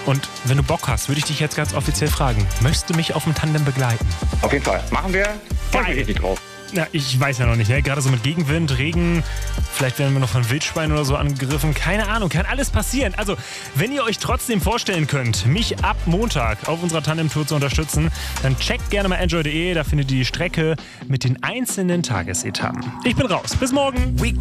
Und wenn du Bock hast, würde ich dich jetzt ganz offiziell fragen, möchtest du mich auf dem Tandem begleiten? Auf jeden Fall. Machen wir. Freue mich richtig drauf. Na, ich weiß ja noch nicht, ne? Gerade so mit Gegenwind, Regen, vielleicht werden wir noch von Wildschweinen oder so angegriffen. Keine Ahnung, kann alles passieren. Also, wenn ihr euch trotzdem vorstellen könnt, mich ab Montag auf unserer Tandem-Tour zu unterstützen, dann checkt gerne mal enjoy.de, da findet ihr die Strecke mit den einzelnen Tagesetappen. Ich bin raus. Bis morgen.